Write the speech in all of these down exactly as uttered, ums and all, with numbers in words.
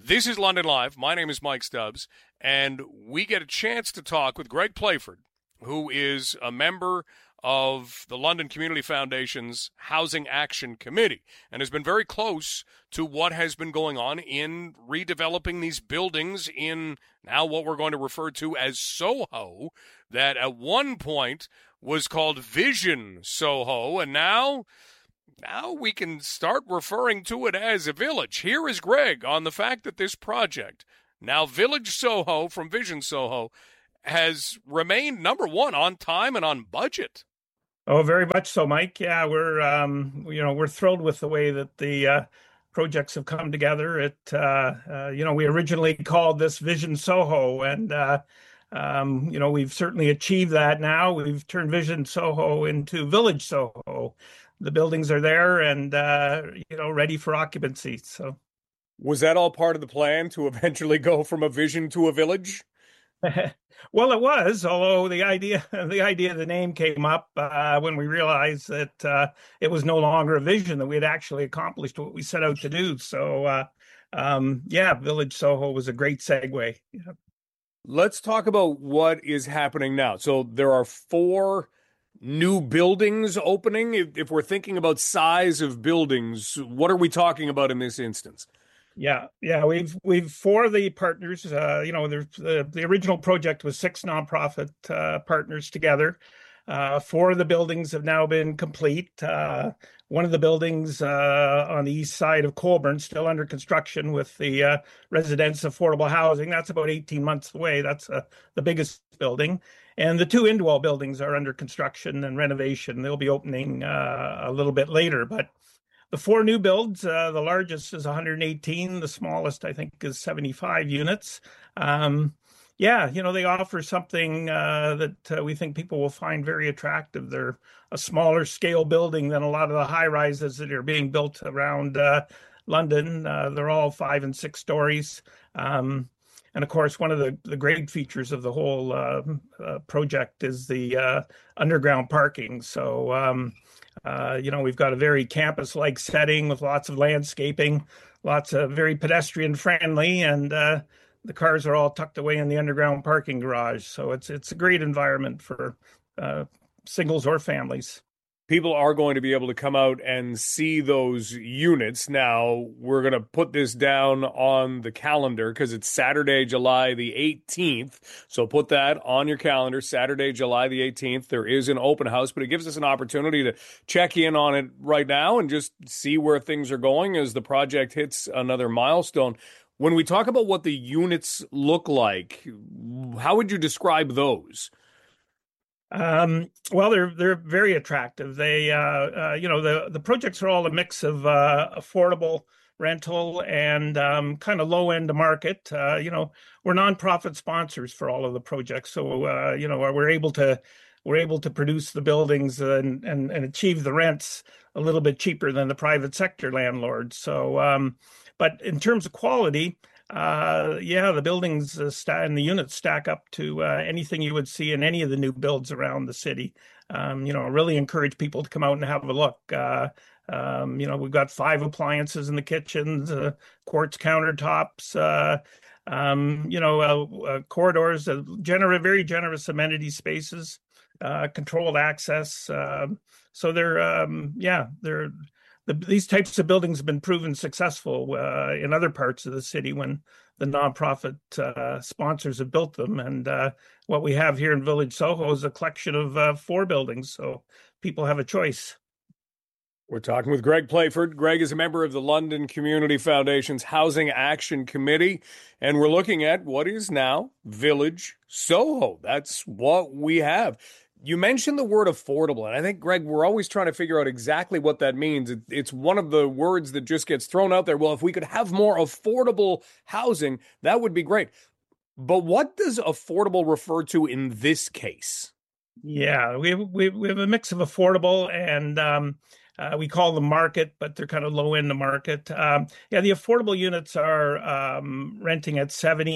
This is London Live. My name is Mike Stubbs, and we get a chance to talk with Greg Playford, who is a member of the London Community Foundation's Housing Action Committee and has been very close to what has been going on in redeveloping these buildings in now what we're going to refer to as Soho, that at one point was called Vision Soho, and now... Now we can start referring to it as a village. Here is Greg on the fact that this project, now Village Soho from Vision Soho, has remained number one on time and on budget. Oh, very much so, Mike. Yeah, we're um, you know we're thrilled with the way that the uh, projects have come together. It uh, uh, you know we originally called this Vision Soho, and uh, um, you know we've certainly achieved that. Now we've turned Vision Soho into Village Soho. The buildings are there and, uh, you know, ready for occupancy. So, was that all part of the plan to eventually go from a vision to a village? Well, it was, although the idea, the idea of the name came up uh, when we realized that uh, it was no longer a vision, that we had actually accomplished what we set out to do. So, uh, um, yeah, Village Soho was a great segue. Yeah. Let's talk about what is happening now. So there are four new buildings opening. If, if we're thinking about size of buildings, what are we talking about in this instance? Yeah, yeah, we've we've four of the partners. Uh, you know, the the original project was six nonprofit uh, partners together. Uh, four of the buildings have now been complete. Uh, one of the buildings uh, on the east side of Colborne still under construction with the uh, residence affordable housing. That's about eighteen months away. That's uh, the biggest building. And the two Indwell buildings are under construction and renovation. They'll be opening uh, a little bit later. But the four new builds, uh, the largest is one hundred eighteen. The smallest, I think, is seventy-five units. Um, yeah, you know, they offer something uh, that uh, we think people will find very attractive. They're a smaller scale building than a lot of the high rises that are being built around uh, London. Uh, they're all five and six stories. Um, And of course, one of the, the great features of the whole uh, uh, project is the uh, underground parking. So, um, uh, you know, we've got a very campus-like setting with lots of landscaping, lots of very pedestrian friendly, and uh, the cars are all tucked away in the underground parking garage. So it's it's a great environment for uh, singles or families. People are going to be able to come out and see those units. Now, we're going to put this down on the calendar because it's Saturday, July the eighteenth. So put that on your calendar, Saturday, July the eighteenth. There is an open house, but it gives us an opportunity to check in on it right now and just see where things are going as the project hits another milestone. When we talk about what the units look like, how would you describe those? Um, well, they're they're very attractive. They, uh, uh, you know, the the projects are all a mix of uh, affordable rental and um, kind of low end market. Uh, you know, we're nonprofit sponsors for all of the projects, so uh, you know we're able to we're able to produce the buildings and and, and achieve the rents a little bit cheaper than the private sector landlords. So, um, but in terms of quality. Uh, yeah, the buildings uh, st- and the units stack up to uh, anything you would see in any of the new builds around the city. Um, you know, I really encourage people to come out and have a look. Uh, um, you know, we've got five appliances in the kitchens, uh, quartz countertops, uh, um, you know, uh, uh, corridors, uh, gener- very generous amenity spaces, uh, controlled access. Uh, so they're, um, yeah, they're. The, these types of buildings have been proven successful uh, in other parts of the city when the nonprofit uh, sponsors have built them. And uh, what we have here in Village Soho is a collection of uh, four buildings, so people have a choice. We're talking with Greg Playford. Greg is a member of the London Community Foundation's Housing Action Committee, and we're looking at what is now Village Soho. That's what we have. You mentioned the word affordable, and I think, Greg, we're always trying to figure out exactly what that means. It, it's one of the words that just gets thrown out there. Well, if we could have more affordable housing, that would be great. But what does affordable refer to in this case? Yeah, we have, we, we have a mix of affordable and um, uh, we call them market, but they're kind of low in the market. Um, yeah, the affordable units are um, renting at seventy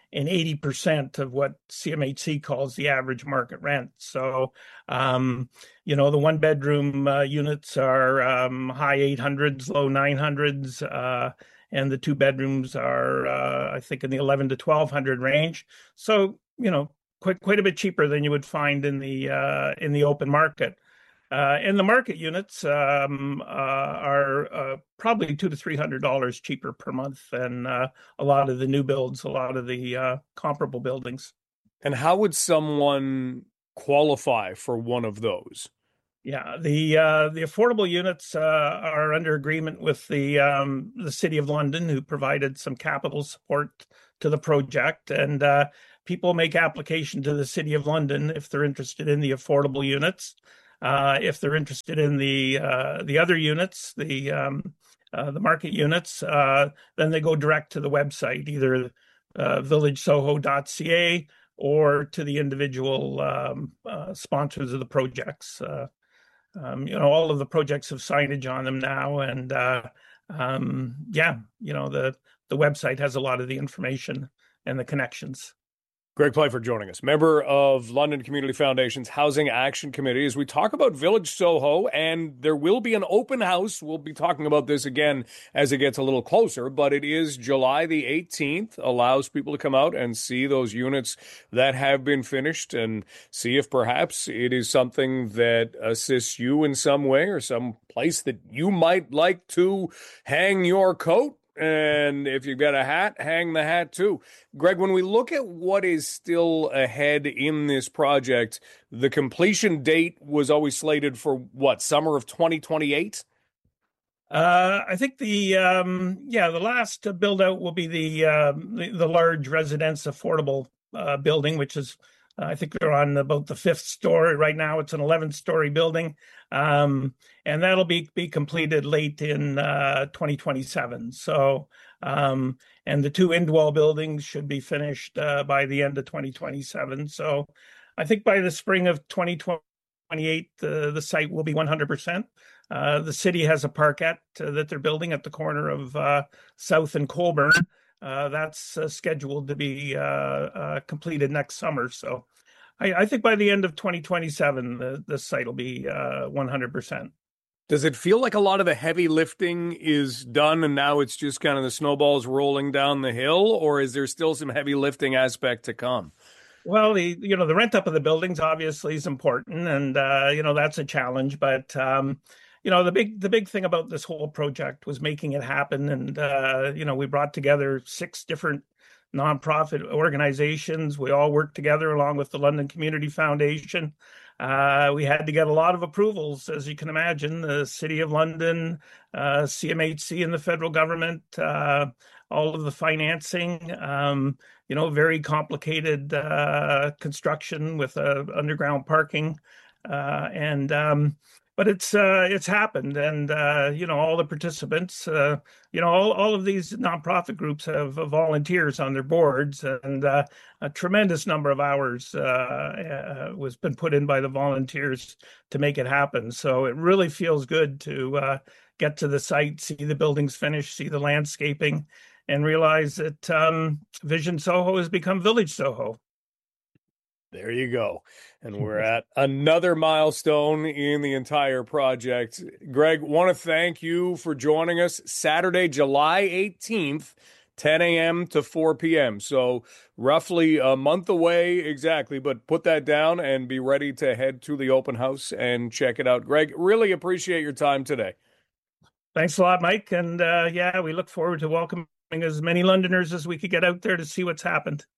and eighty percent of what C M H C calls the average market rent. So, um, you know, the one bedroom uh, units are um, high eight hundreds, low nine hundreds, uh, and the two bedrooms are, uh, I think, in the eleven to twelve hundred range. So, you know, quite quite a bit cheaper than you would find in the uh, in the open market. Uh, and the market units um, uh, are uh, probably two to three hundred dollars cheaper per month than uh, a lot of the new builds, a lot of the uh, comparable buildings. And how would someone qualify for one of those? Yeah, the uh, the affordable units uh, are under agreement with the um, the City of London, who provided some capital support to the project, and uh, people make application to the City of London if they're interested in the affordable units. Uh, if they're interested in the uh, the other units, the um, uh, the market units, uh, then they go direct to the website, either uh, village soho dot c a or to the individual um, uh, sponsors of the projects. Uh, um, you know, all of the projects have signage on them now, and uh, um, yeah, you know, the the website has a lot of the information and the connections. Greg Playford joining us, member of London Community Foundation's Housing Action Committee, as we talk about Village Soho, and there will be an open house. We'll be talking about this again as it gets a little closer, but it is July the eighteenth, allows people to come out and see those units that have been finished and see if perhaps it is something that assists you in some way or some place that you might like to hang your coat. And if you've got a hat, hang the hat too. Greg, when we look at what is still ahead in this project, the completion date was always slated for what, summer of twenty twenty-eight? Uh, I think the um, yeah the last build out will be the uh, the, the large residence affordable uh, building, which is uh, I think they're on about the fifth story right now. It's an eleven story building, um, and that'll be be completed late in uh, twenty twenty-seven. So, um, and the two Indwell buildings should be finished uh, by the end of twenty twenty-seven. So, I think by the spring of twenty twenty-eight, the the site will be one hundred percent. Uh, the city has a parkette uh, that they're building at the corner of uh, South and Colburn. Uh, that's uh, scheduled to be uh, uh, completed next summer. So I, I think by the end of twenty twenty-seven, the, the site will be uh, one hundred percent. Does it feel like a lot of the heavy lifting is done and now it's just kind of the snowballs rolling down the hill, or is there still some heavy lifting aspect to come? Well, the you know the rent up of the buildings obviously is important, and uh, you know that's a challenge. But um, you know the big the big thing about this whole project was making it happen, and uh, you know we brought together six different nonprofit organizations. We all worked together along with the London Community Foundation. Uh, we had to get a lot of approvals, as you can imagine. The City of London, uh, C M H C, and the federal government. Uh, all of the financing. Um, you know, very complicated uh, construction with uh, underground parking, uh, and um, but it's uh, it's happened, and uh, you know, all the participants, uh, you know, all all of these nonprofit groups have volunteers on their boards, and uh, a tremendous number of hours uh, uh, was been put in by the volunteers to make it happen. So it really feels good to uh, get to the site, see the buildings finished, see the landscaping, and realize that um, Vision Soho has become Village Soho. There you go. And we're at another milestone in the entire project. Greg, want to thank you for joining us Saturday, July eighteenth, ten a.m. to four p.m. So roughly a month away exactly, but put that down and be ready to head to the open house and check it out. Greg, really appreciate your time today. Thanks a lot, Mike. And uh, yeah, we look forward to welcoming as many Londoners as we could get out there to see what's happened.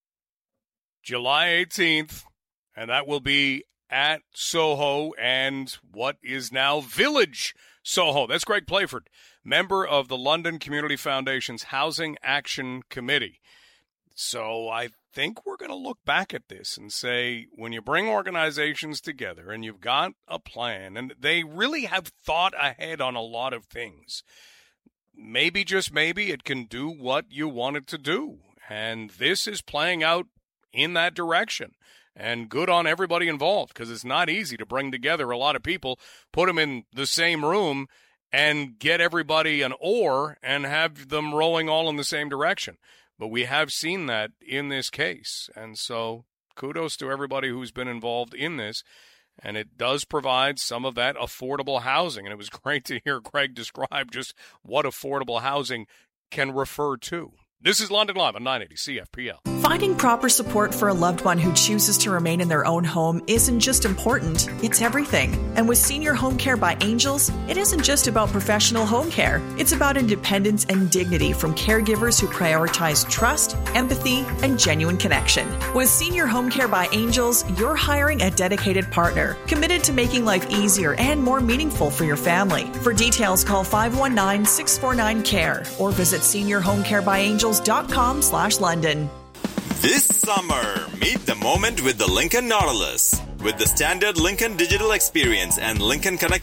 July eighteenth, and that will be at Soho and what is now Village Soho. That's Greg Playford, member of the London Community Foundation's Housing Action Committee. So I think we're going to look back at this and say, when you bring organizations together and you've got a plan, and they really have thought ahead on a lot of things, maybe, just maybe, it can do what you want it to do. And this is playing out in that direction. And good on everybody involved, because it's not easy to bring together a lot of people, put them in the same room, and get everybody an oar and have them rowing all in the same direction. But we have seen that in this case. And so kudos to everybody who's been involved in this. And it does provide some of that affordable housing. And it was great to hear Greg describe just what affordable housing can refer to. This is London Live on nine eighty C F P L. Finding proper support for a loved one who chooses to remain in their own home isn't just important, it's everything. And with Senior Home Care by Angels, it isn't just about professional home care. It's about independence and dignity from caregivers who prioritize trust, empathy, and genuine connection. With Senior Home Care by Angels, you're hiring a dedicated partner, committed to making life easier and more meaningful for your family. For details, call five one nine, six four nine, C A R E or visit senior home care by angels dot com slash London. This summer, meet the moment with the Lincoln Nautilus. With the standard Lincoln digital experience and Lincoln Connect